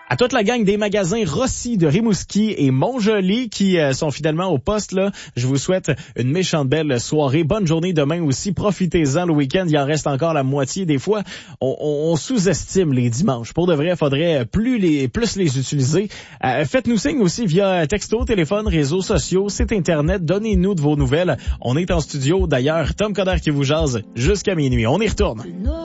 À toute la gang des magasins Rossi de Rimouski et Montjoli qui sont finalement au poste, là, je vous souhaite une méchante belle soirée. Bonne journée demain aussi. Profitez-en le week-end. Il en reste encore la moitié. Des fois, on sous-estime les dimanches. Pour de vrai, il faudrait plus les utiliser. Faites-nous signe aussi via texto, téléphone, réseaux sociaux, site internet. Donnez-nous de vos nouvelles. On est en studio. D'ailleurs, Tom Coderre qui vous jase jusqu'à minuit. On y retourne.